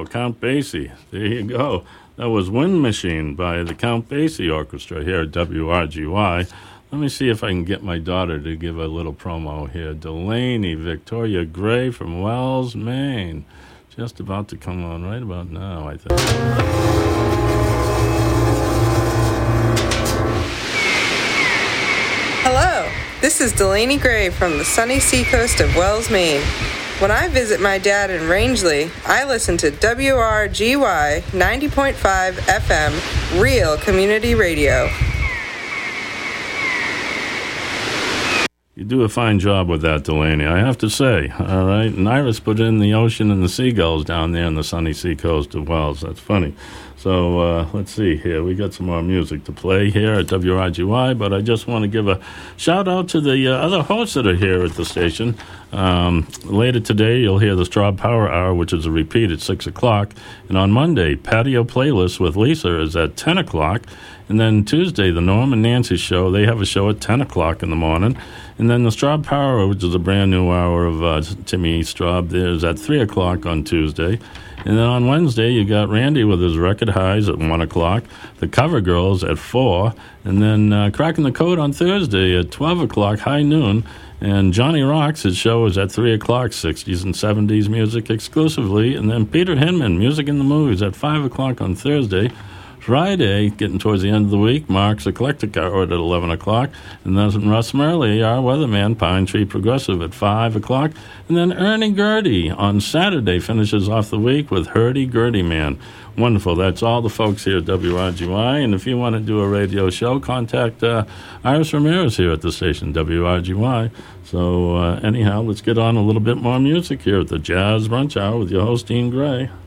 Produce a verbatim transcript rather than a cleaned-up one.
Wow, Count Basie. There you go. That was Wind Machine by the Count Basie Orchestra here at W R G Y. Let me see if I can get my daughter to give a little promo here. Delaney Victoria Gray from Wells, Maine. Just about to come on right about now, I think. Hello, this is Delaney Gray from the sunny seacoast of Wells, Maine. When I visit my dad in Rangeley, I listen to W R G Y ninety point five F M, Real Community Radio. You do a fine job with that, Delaney, I have to say. All right, and Iris put in the ocean and the seagulls down there on the sunny seacoast of Wells. That's funny. So uh, let's see here. We got some more music to play here at W R G Y, but I just want to give a shout out to the uh, other hosts that are here at the station. Um, later today, you'll hear the Straw Power Hour, which is a repeat at six o'clock. And on Monday, Patio Playlist with Lisa is at ten o'clock. And then Tuesday, the Norm and Nancy Show, they have a show at ten o'clock in the morning. And then the Straub Power, which is a brand new hour of uh, Timmy Straub, there's at three o'clock on Tuesday. And then on Wednesday, you got Randy with his Record Highs at one o'clock, the Cover Girls at four, and then uh, Cracking the Code on Thursday at twelve o'clock, high noon. And Johnny Rocks, his show is at three o'clock, sixties and seventies music exclusively. And then Peter Hinman, Music in the Movies, at five o'clock on Thursday. Friday, getting towards the end of the week, Mark's Eclectic Hour at eleven o'clock. And then Russ Murley, our weatherman, Pine Tree Progressive at five o'clock. And then Ernie Gertie on Saturday finishes off the week with Hurdy Gurdy Man. Wonderful. That's all the folks here at W R G Y. And if you want to do a radio show, contact uh, Iris Ramirez here at the station, W R G Y. So uh, anyhow, let's get on a little bit more music here at the Jazz Brunch Hour with your host, Dean Gray.